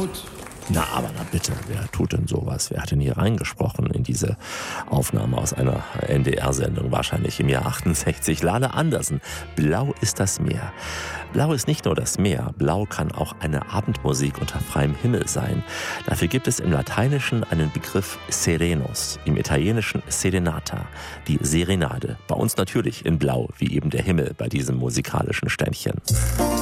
laut. Na, aber na bitte, wer tut denn sowas? Wer hat denn hier reingesprochen in diese Aufnahme aus einer NDR-Sendung, wahrscheinlich im Jahr 68? Lale Andersen, Blau ist das Meer. Blau ist nicht nur das Meer, blau kann auch eine Abendmusik unter freiem Himmel sein. Dafür gibt es im Lateinischen einen Begriff Serenos, im Italienischen Serenata, die Serenade. Bei uns natürlich in Blau, wie eben der Himmel bei diesem musikalischen Ständchen.